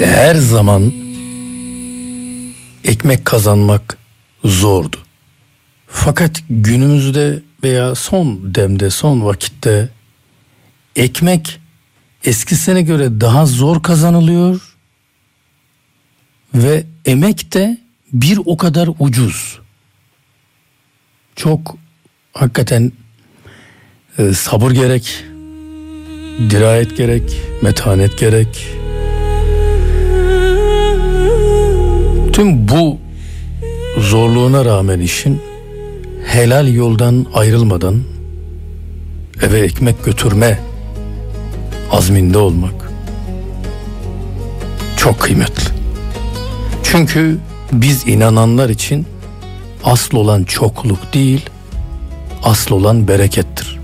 her zaman ekmek kazanmak zordu. Fakat günümüzde veya son demde, son vakitte ekmek eskisine göre daha zor kazanılıyor ve emek de bir o kadar ucuz. Çok hakikaten sabır gerek, dirayet gerek, metanet gerek. Tüm bu zorluğuna rağmen işin helal yoldan ayrılmadan eve ekmek götürme azminde olmak çok kıymetli. Çünkü biz inananlar için asıl olan çokluk değil, asıl olan berekettir.